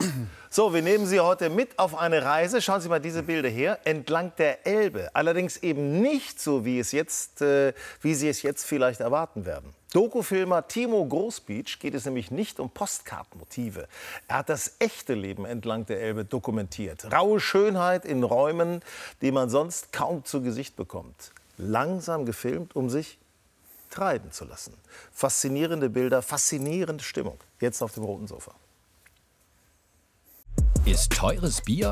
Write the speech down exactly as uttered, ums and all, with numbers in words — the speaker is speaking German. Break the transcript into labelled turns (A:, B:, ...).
A: So, wir nehmen Sie heute mit auf eine Reise. Schauen Sie mal diese Bilder her. Entlang der Elbe. Allerdings eben nicht so, wie, es jetzt, äh, wie Sie es jetzt vielleicht erwarten werden. Dokufilmer Timo Großbeetsch geht es nämlich nicht um Postkartenmotive. Er hat das echte Leben entlang der Elbe dokumentiert. Raue Schönheit in Räumen, die man sonst kaum zu Gesicht bekommt. Langsam gefilmt, um sich treiben zu lassen. Faszinierende Bilder, faszinierende Stimmung. Jetzt auf dem roten Sofa.
B: Ist teures Bier